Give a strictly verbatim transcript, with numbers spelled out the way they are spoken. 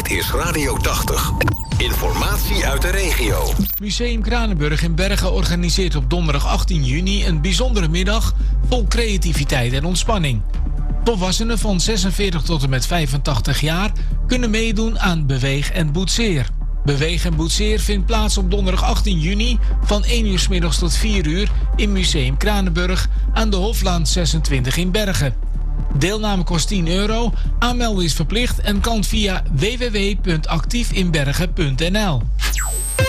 Dit is Radio tachtig. Informatie uit de regio. Museum Kranenburg in Bergen organiseert op donderdag achttien juni een bijzondere middag vol creativiteit en ontspanning. Volwassenen van zesenveertig tot en met vijfentachtig jaar kunnen meedoen aan Beweeg en Boetseer. Beweeg en Boetseer vindt plaats op donderdag achttien juni van één uur 's middags tot vier uur in Museum Kranenburg aan de Hoflaan zesentwintig in Bergen. Deelname kost tien euro, aanmelden is verplicht en kan via w w w punt actiefinbergen punt n l.